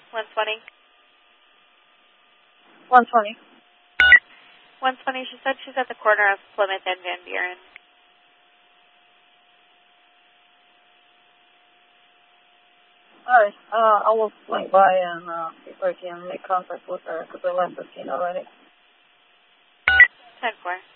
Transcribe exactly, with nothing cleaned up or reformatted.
one twenty. one twenty. one twenty, she said she's at the corner of Plymouth and Van Buren. Alright, uh, I will swing by and uh, see if I can make contact with her because I left the scene already. ten four.